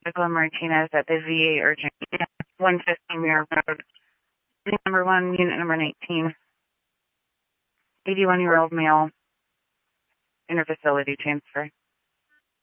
Michael Martinez at the VA Urgent 150 Muir Road. Unit number 1, unit number 19. 81-year-old male, interfacility transfer.